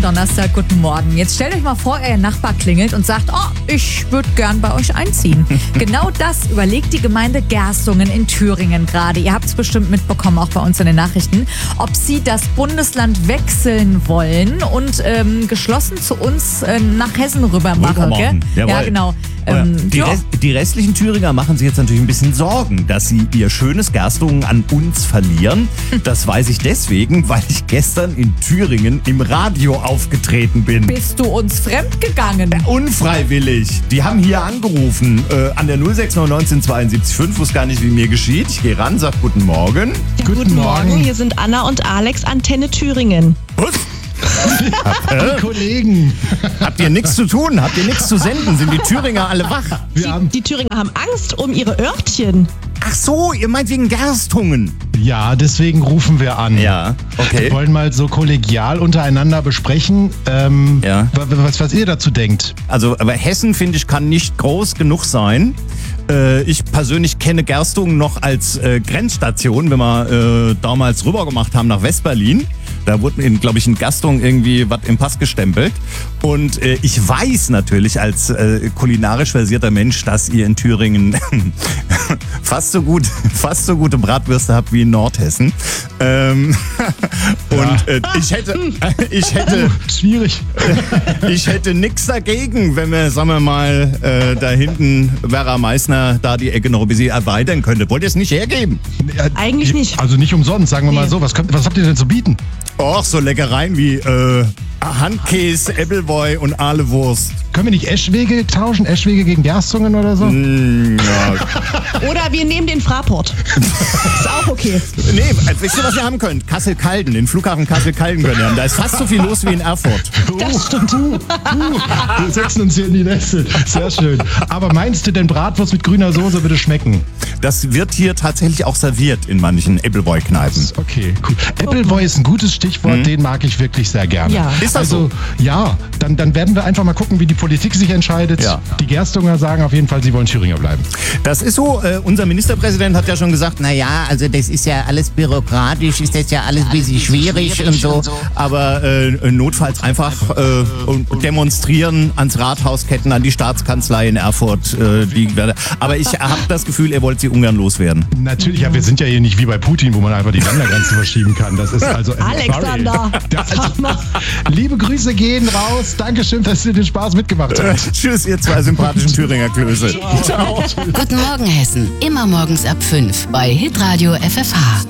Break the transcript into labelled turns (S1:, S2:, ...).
S1: Donnerstag, guten Morgen. Jetzt stellt euch mal vor, euer Nachbar klingelt und sagt, oh, ich würde gern bei euch einziehen. Genau das überlegt die Gemeinde Gerstungen in Thüringen gerade. Ihr habt es bestimmt mitbekommen, auch bei uns in den Nachrichten, ob sie das Bundesland wechseln wollen und geschlossen zu uns nach Hessen rüber machen. Gell? Ja, genau.
S2: Die restlichen Thüringer machen sich jetzt natürlich ein bisschen Sorgen, dass sie ihr schönes Gerstungen an uns verlieren. Das weiß ich deswegen, weil ich gestern in Thüringen im Radio aufgetreten bin.
S1: Bist du uns fremdgegangen?
S2: Unfreiwillig. Die haben hier angerufen an der 069 72 wusste gar nicht, wie mir geschieht. Ich gehe ran, sag guten Morgen.
S3: Ja, guten Morgen, hier sind Anna und Alex, Antenne Thüringen.
S2: Was?
S4: Die Kollegen.
S2: Habt ihr nichts zu tun? Habt ihr nichts zu senden? Sind die Thüringer alle wach?
S3: Die Thüringer haben Angst um ihre Örtchen.
S2: Ach so, ihr meint wegen Gerstungen.
S4: Ja, deswegen rufen wir an.
S2: Ja, okay.
S4: Wir wollen mal so kollegial untereinander besprechen, was ihr dazu denkt.
S2: Also, aber Hessen, finde ich, kann nicht groß genug sein. Ich persönlich kenne Gerstungen noch als Grenzstation, wenn wir damals rüber gemacht haben nach Westberlin. Da wurde, glaube ich, in Gerstungen irgendwie was im Pass gestempelt. Und ich weiß natürlich als kulinarisch versierter Mensch, dass ihr in Thüringen fast so gute Bratwürste habt wie in Nordhessen.
S4: Schwierig.
S2: Ich hätte nichts dagegen, wenn wir, sagen wir mal, da hinten Vera Meißner da die Ecke noch ein bisschen erweitern könnte. Wollt ihr es nicht hergeben?
S3: Eigentlich nicht.
S4: Also nicht umsonst, sagen wir mal so. Was habt ihr denn zu bieten?
S2: Och, so Leckereien wie Handkäse, Appleboy und Ahlewurst.
S4: Können wir nicht Eschwege tauschen? Eschwege gegen Gerstungen oder so?
S2: Ja.
S3: Oder wir nehmen den Fraport. Ist auch okay.
S2: Nee, wisst ihr, was ihr haben könnt? Kassel-Calden, den Flughafen Kassel-Calden könnt ihr haben. Da ist fast so viel los wie in Erfurt.
S3: Das stimmt.
S4: Wir setzen uns hier in die Nässe. Sehr schön. Aber meinst du denn, Bratwurst mit grüner Soße würde schmecken?
S2: Das wird hier tatsächlich auch serviert in manchen Appleboy-Kneipen.
S4: Okay, cool. Appleboy ist ein gutes Stichwort, den mag ich wirklich sehr gerne.
S3: Ja.
S2: Ist das
S4: also,
S2: so?
S4: Ja, dann werden wir einfach mal gucken, wie die Politik sich entscheidet.
S2: Ja.
S4: Die Gerstunger sagen auf jeden Fall, sie wollen Thüringer bleiben.
S2: Das ist so, unser Ministerpräsident hat ja schon gesagt, naja, also das ist ja alles bürokratisch, ist das ja alles ein bisschen schwierig und so. Aber notfalls einfach demonstrieren ans Rathausketten, an die Staatskanzlei in Erfurt. Aber ich habe das Gefühl, er wollte sie Ungarn loswerden.
S4: Natürlich, ja, wir sind ja hier nicht wie bei Putin, wo man einfach die Ländergrenzen verschieben kann. Das ist also
S3: Alexander!
S4: Liebe Grüße gehen raus. Dankeschön, dass ihr den Spaß mitgemacht habt.
S2: Tschüss, ihr zwei sympathischen Thüringer Klöße.
S5: Ciao. Guten Morgen, Hessen. Immer morgens ab 5 bei Hitradio FFH.